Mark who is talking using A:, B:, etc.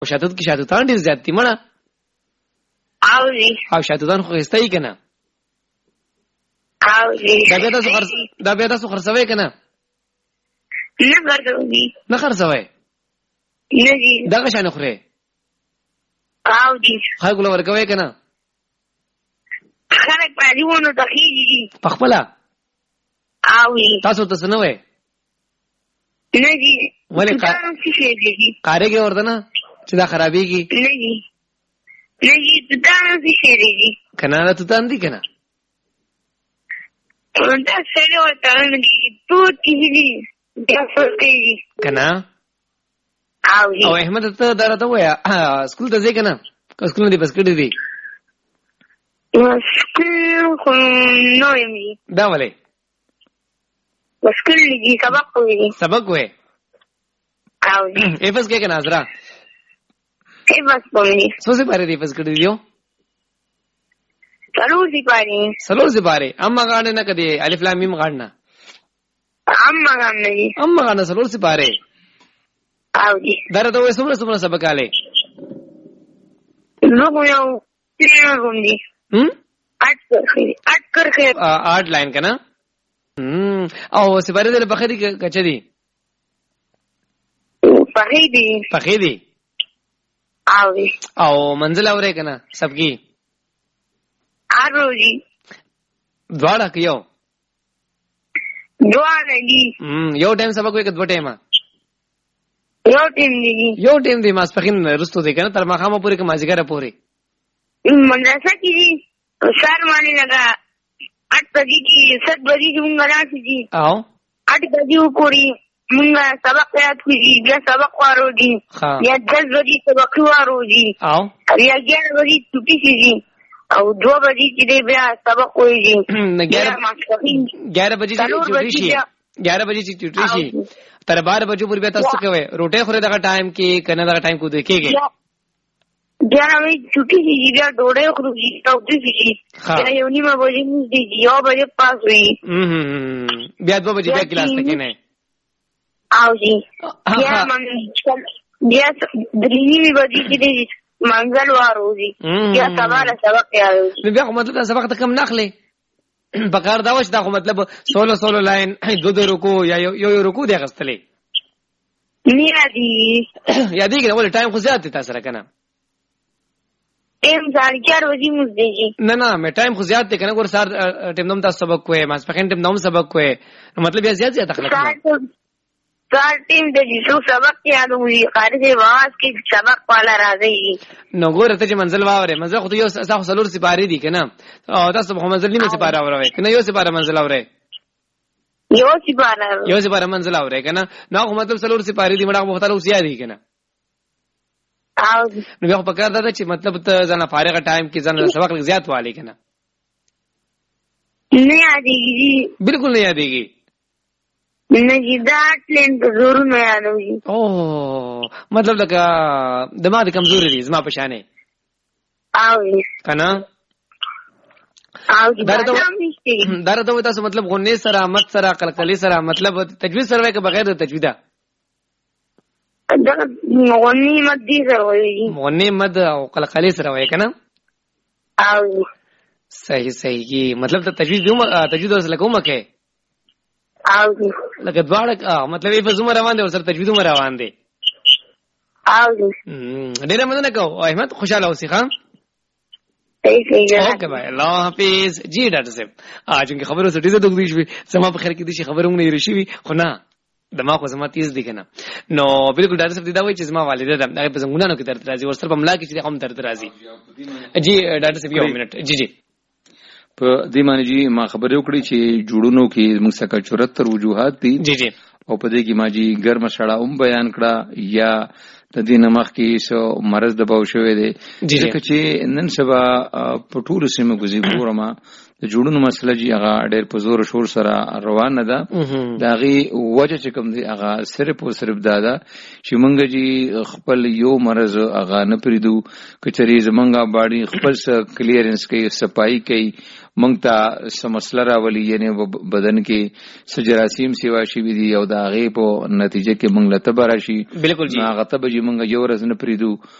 A: شاتوت کې شاتوتان ډیر زیات دي مړه. او شاتوتان خو استای کنه. دا بیا تاسو خرڅوي کنه؟ نه خرڅوي.
B: نه جی.
A: دا شان خوري. خلکو لور کوي کنه؟
B: خلک پالیونو تخیږي.
A: پخپلا. تاسو ته څه نه وای؟
B: نه جی.
A: ولې قارېږي ورته نه چې دا خرابېږي؟
B: نه جی. نه جی توتان څه شی دی
A: کنه؟ دا توتان دي کنه؟
B: دا سره ورته نه توت کیږي دا فرقېږي
A: کنه؟ او احمد ته دا راته وایا سکول ته ځې کنه؟ سکول نه دی بس کړی دی.
B: سکول خو نه یم.
A: دا ولې؟
B: بس کړی دی سبق وایي.
A: سبق وایي. ایفس کې کنه حضرت؟
B: ایفس وایي.
A: څو سپاره دی ایفس کړی دیو؟
B: سلور
A: سپاره. اما غاڼه نه کدی الف لام میم غاڼه.
B: اما
A: غاڼه سلور سپاره. درته وې څومره سبق आले؟
B: نو یو تیرګم دي. 8 کرخه
A: 8 लाइन کنه؟ او سپاره دې په خدي کچ دي؟ پخې دي. او منزل اورې کنه سب کی؟
B: اروجی.
A: دواړه کيو؟
B: دواړه دي.
A: یو ټایم سبق وې کډ ټایم؟
B: یو
A: ټایم دی ماسپخین رستو دی کنه تر ماخامه پورې کې مازیګره پورې.
B: مدرسه کې دي سر باندې لگا 8 بجې کې 7 بجې کې مونږ راځي.
A: او
B: 8 بجې پورې مونږ سبق یاد کړی بیا سبق وارو دي. یا 10 بجې سبق وارو دي.
A: او
B: یا 11 بجې چټي شي او 2 بجې چې بیا سبق وایي.
A: 11 بجې چټي شي. 11 بجې چټي شي تر 12 بجې پورې بیا تاسو کوي روټه خوري دغه ټایم کې کنه دغه ټایم کو دیکھيږي.
B: 11 بجې چټي شي بیا ډوډۍ خوري او د شي کنه یو نیمه بجې دي یو بجې پاس وي.
A: بیا 2 بجې بیا کلاس ته کینه.
B: او جی بیا درېنی بجې چې دي منزل واروزی یا سباله سبق یاروزی.
A: بیا خو مطلب سبق ته کم نخلي بقار دا وش دا خو مطلب 16 لاین 2 رکو یا یو رکو دی غستلې
B: نه
A: یادی کنه ول ټایم خو زیات تاسو سره کنه؟
B: ټایم 4:30 بجې موږ دیږي.
A: نه مې ټایم خو زیات دی کنه ګور سار ټیم نوم تاسو سبق کوی ما سپخین ټیم نوم سبق کوی مطلب یا زیات اخلاق
B: سار ټیم د دې سبق یادو وی خارج واس کې سبق والا راځي.
A: نو ګور ته چې منزل واوره منزل خو یو اساس سلور سپاری دي کنه او تاسو په منزل نیمه سپاره اوره کنه یو سپاره منزل اوره یو سپاره منزل اوره کنه نو خو مطلب سلور سپاری دي مړه مختلف اوسیا دي کنه. نو بیا په کار دا چې مطلب ته ځنه فارغه ټایم کې ځنه سبق زیات والی کنه؟
B: نه یادېږي
A: بالکل نه یادېږي.
B: نه جی دا ټلین په زور نه یادوي.
A: او مطلب لکه دماغ کمزوري دي زما په شانې کنه؟ درته تاسو مطلب غنې سره مت سره قلقلې سره مطلب تجوید سره کې بغیر تجویدا
B: غنې مت دي سره وایي
A: غنې مت او قلقلې سره وایي کنه؟ صحیح مطلب ته تجوید سره کومه کې لکه دواړه مطلب یې په زموږ روان دي او سره تجوید مو روان دي. ډېر مننه کوم احمد خوشاله اوسې ښه. اوکے بھائی اللہ حافظ. جی ډاکټر صاحب چونکه خبرو سټی زه دوی شوي سما په خیر کې دي شي خبرونه نه رشي خو نه دماغ خو زما تیز دي کنه. نو بالکل ډاکټر صاحب دا وایي چې زما والده ده هغه په زنګونانو کې درد راځي او سر په ملا کې چې هم درد راځي. جی ډاکټر صاحب یو منټ. جی
C: په دې معنی جی ما خبرې وکړې چې جوړونو کې موږ څخه 74 وجوهات دي.
A: جی
C: او په دې کې ما جی ګرمه شړه بیان کړه یا د دې نمخ کې سو مرز دباو شوې دي ځکه چې نن سبا په ټولو سیمو کې ګورما د جوړونو مسله جی هغه ډېر په زور شور سره روان نه ده. دا غي وجه چې کوم دی هغه صرف او صرف دادا چې مونږ جی خپل یو مرز هغه نه پریدو کچري زمونږه باډي خپل کلیرنس کوي صفائی کوي مونږ ته سمسله راولي، یعنی بدن کې سجراسیم سیوا شي وي دي او د هغې په نتیجه کې مونږ له تبه راشي.
A: بالکل جی
C: هغه تبه چې مونږ یو ورځ نه پرېږدو